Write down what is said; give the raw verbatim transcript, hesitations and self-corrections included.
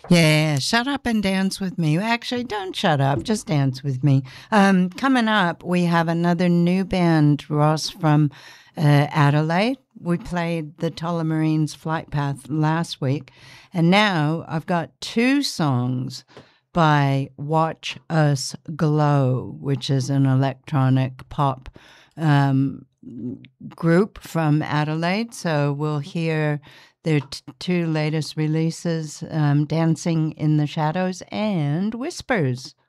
Yeah, shut up and dance with me. Actually, don't shut up, just dance with me. Um, coming up, we have another new band, Ross, from uh, Adelaide. We played the Tullamarines Flight Path last week, and now I've got two songs by Watch Us Glow, which is an electronic pop um, group from Adelaide. So we'll hear their t- two latest releases, um, Dancing in the Shadows and Whispers.